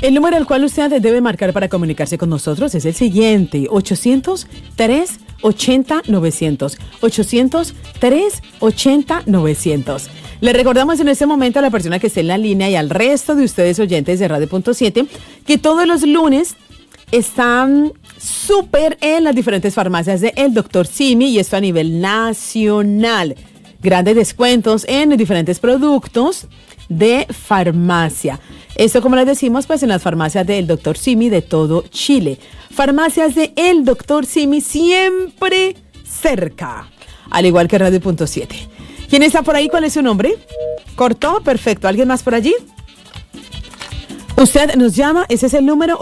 El número al cual usted debe marcar para comunicarse con nosotros es el siguiente: 800-380-900. 800-380-900. Le recordamos en este momento a la persona que esté en la línea y al resto de ustedes oyentes de Radio.7 que todos los lunes están súper en las diferentes farmacias de El Dr. Simi, y esto a nivel nacional. Grandes descuentos en diferentes productos de farmacia. Esto, como les decimos, pues en las farmacias de El Dr. Simi de todo Chile. Farmacias de El Dr. Simi siempre cerca, al igual que Radio.7. ¿Quién está por ahí? ¿Cuál es su nombre? ¿Cortó? Perfecto. ¿Alguien más por allí? Usted nos llama, ese es el número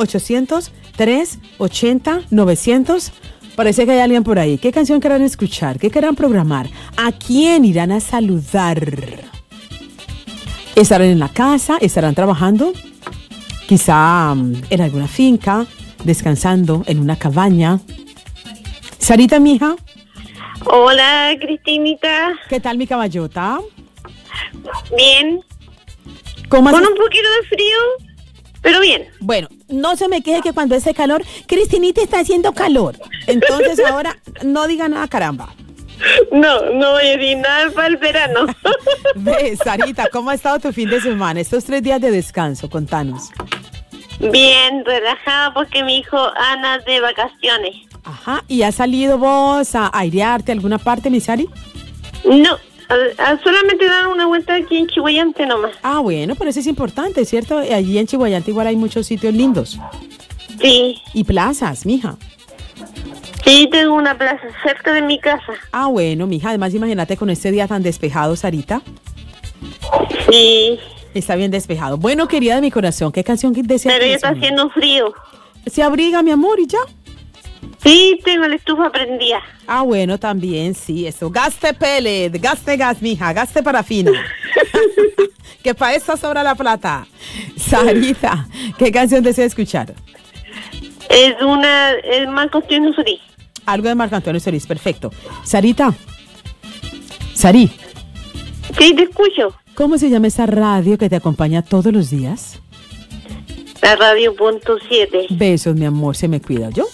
800-380-900. Parece que hay alguien por ahí. ¿Qué canción querrán escuchar? ¿Qué querrán programar? ¿A quién irán a saludar? ¿Estarán en la casa? ¿Estarán trabajando? Quizá en alguna finca, descansando en una cabaña. Sarita, mija. Hola, Cristinita. ¿Qué tal, mi caballota? Bien. ¿Cómo Con un poquito de frío, pero bien. Bueno, no se me queje que cuando hace calor, Cristinita está haciendo calor. Entonces ahora no diga nada, caramba. No voy a decir nada para el verano. Ve, Sarita, ¿cómo ha estado tu fin de semana? Estos 3 días de descanso, contanos. Bien, relajada porque mi hijo anda de vacaciones. Ajá, ¿y has salido vos a airearte a alguna parte, mi Sari? No, solamente dar una vuelta aquí en Chihuayante nomás. Ah, bueno, pero eso es importante, ¿cierto? Allí en Chihuayante igual hay muchos sitios lindos. Sí. Y plazas, mija. Sí, tengo una plaza cerca de mi casa. Ah, bueno, mija, además imagínate con este día tan despejado, Sarita. Sí. Está bien despejado. Bueno, querida de mi corazón, ¿qué canción deseas? Pero ya está haciendo frío. Se abriga, mi amor, y ya. Sí, tengo la estufa prendida. Ah, bueno, también, sí, eso. Gaste pellet, gaste gas, mija, gaste parafina. Que para eso sobra la plata. Sarita, ¿qué canción desea escuchar? Es Marco Antonio Solís. Algo de Marco Antonio Solís, perfecto. Sarita. Sari. Sí, te escucho. ¿Cómo se llama esa radio que te acompaña todos los días? La Radio.7. Besos, mi amor, se me cuida, ¿yo?